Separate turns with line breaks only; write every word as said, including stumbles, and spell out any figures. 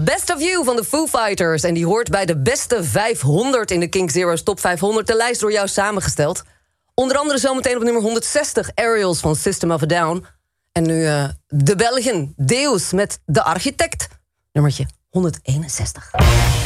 Best of You van de Foo Fighters. En die hoort bij de beste vijfhonderd in de King Zero's Top vijfhonderd. De lijst door jou samengesteld. Onder andere zometeen op nummer honderdzestig Aerials van System of a Down. En nu uh, de Belgen Deus met De Architect. Nummertje honderdeenenzestig.